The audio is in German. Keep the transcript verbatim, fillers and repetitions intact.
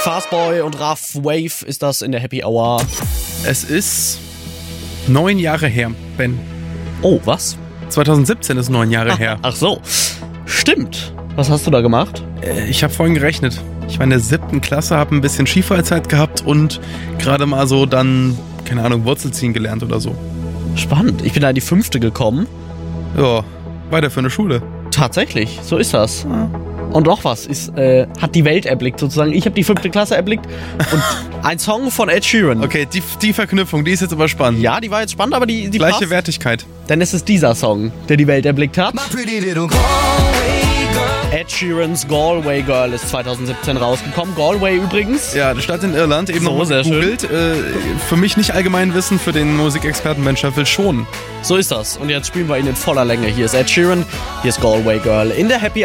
Fastboy und Raff Wave ist das in der Happy Hour. Es ist neun Jahre her, Ben. Oh, was? zwanzig siebzehn ist neun Jahre her. Ach so. Stimmt. Was hast du da gemacht? Äh, ich habe vorhin gerechnet. Ich war in der siebten Klasse, habe ein bisschen Skifreizeit gehabt und gerade mal so dann, keine Ahnung, Wurzelziehen gelernt oder so. Spannend. Ich bin da in die fünfte gekommen. Ja, weiter für eine Schule. Tatsächlich, so ist das. Ja. Und noch was, ist, äh, hat die Welt erblickt sozusagen. Ich habe die fünfte Klasse erblickt und ein Song von Ed Sheeran. Okay, die, die Verknüpfung, die ist jetzt aber spannend. Ja, die war jetzt spannend, aber die, die Gleiche passt. Wertigkeit. Denn es ist dieser Song, der die Welt erblickt hat. Ed Sheerans Galway Girl ist zwanzig siebzehn rausgekommen. Galway übrigens. Ja, eine Stadt in Irland, eben So, noch sehr gegoogelt. Äh, für mich nicht allgemein Wissen, für den Musikexperten Ben Schöffel schon. So ist das. Und jetzt spielen wir ihn in voller Länge. Hier ist Ed Sheeran, hier ist Galway Girl in der Happy